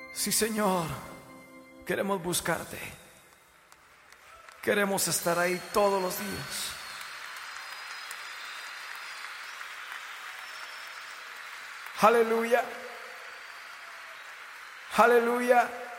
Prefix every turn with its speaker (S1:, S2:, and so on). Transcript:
S1: Sí, Señor, queremos buscarte. Queremos estar ahí todos los días. Aleluya. Aleluya.